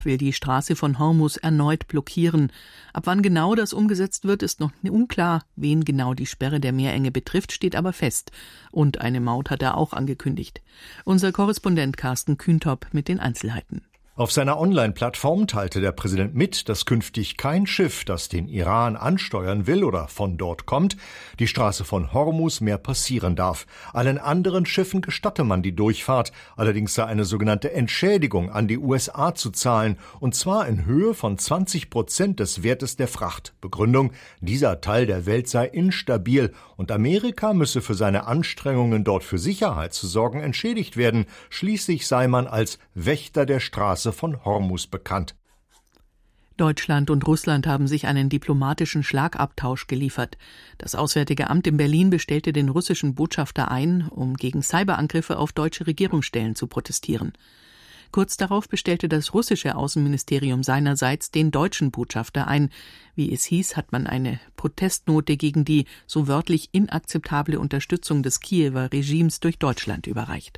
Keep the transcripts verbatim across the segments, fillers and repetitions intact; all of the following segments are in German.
will die Straße von Hormuz erneut blockieren. Ab wann genau das umgesetzt wird, ist noch unklar. Wen genau die Sperre der Meerenge betrifft, steht aber fest. Und eine Maut hat er auch angekündigt. Unser Korrespondent Carsten Kühntop mit den Einzelheiten. Auf seiner Online-Plattform teilte der Präsident mit, dass künftig kein Schiff, das den Iran ansteuern will oder von dort kommt, die Straße von Hormuz mehr passieren darf. Allen anderen Schiffen gestatte man die Durchfahrt. Allerdings sei eine sogenannte Entschädigung an die U S A zu zahlen, und zwar in Höhe von zwanzig Prozent des Wertes der Fracht. Begründung: dieser Teil der Welt sei instabil und Amerika müsse für seine Anstrengungen, dort für Sicherheit zu sorgen, entschädigt werden. Schließlich sei man als Wächter der Straße von Hormuz bekannt. Deutschland und Russland haben sich einen diplomatischen Schlagabtausch geliefert. Das Auswärtige Amt in Berlin bestellte den russischen Botschafter ein, um gegen Cyberangriffe auf deutsche Regierungsstellen zu protestieren. Kurz darauf bestellte das russische Außenministerium seinerseits den deutschen Botschafter ein. Wie es hieß, hat man eine Protestnote gegen die so wörtlich inakzeptable Unterstützung des Kiewer Regimes durch Deutschland überreicht.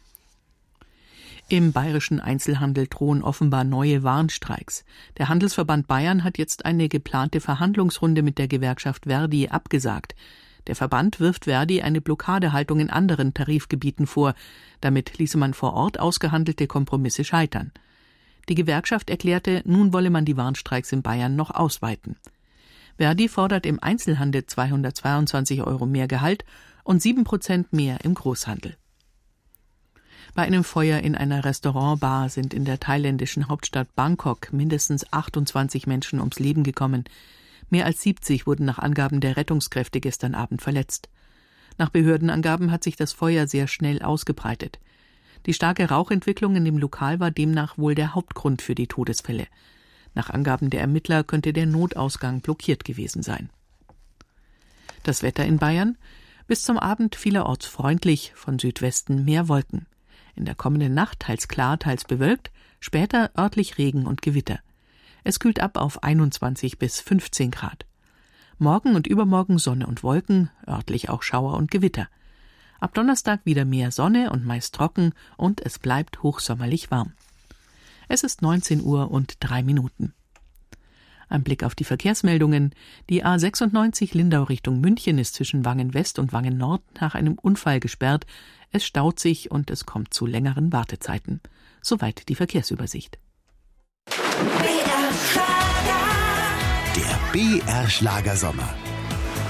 Im bayerischen Einzelhandel drohen offenbar neue Warnstreiks. Der Handelsverband Bayern hat jetzt eine geplante Verhandlungsrunde mit der Gewerkschaft Verdi abgesagt. Der Verband wirft Verdi eine Blockadehaltung in anderen Tarifgebieten vor. Damit ließe man vor Ort ausgehandelte Kompromisse scheitern. Die Gewerkschaft erklärte, nun wolle man die Warnstreiks in Bayern noch ausweiten. Verdi fordert im Einzelhandel zweihundertzweiundzwanzig Euro mehr Gehalt und sieben Prozent mehr im Großhandel. Bei einem Feuer in einer Restaurantbar sind in der thailändischen Hauptstadt Bangkok mindestens achtundzwanzig Menschen ums Leben gekommen. Mehr als siebzig wurden nach Angaben der Rettungskräfte gestern Abend verletzt. Nach Behördenangaben hat sich das Feuer sehr schnell ausgebreitet. Die starke Rauchentwicklung in dem Lokal war demnach wohl der Hauptgrund für die Todesfälle. Nach Angaben der Ermittler könnte der Notausgang blockiert gewesen sein. Das Wetter in Bayern? Bis zum Abend vielerorts freundlich, von Südwesten mehr Wolken. In der kommenden Nacht teils klar, teils bewölkt, später örtlich Regen und Gewitter. Es kühlt ab auf einundzwanzig bis fünfzehn Grad. Morgen und übermorgen Sonne und Wolken, örtlich auch Schauer und Gewitter. Ab Donnerstag wieder mehr Sonne und meist trocken und es bleibt hochsommerlich warm. Es ist neunzehn Uhr und drei Minuten. Ein Blick auf die Verkehrsmeldungen. Die A sechsundneunzig Lindau Richtung München ist zwischen Wangen West und Wangen Nord nach einem Unfall gesperrt. Es staut sich und es kommt zu längeren Wartezeiten. Soweit die Verkehrsübersicht. Der B R Schlager Sommer.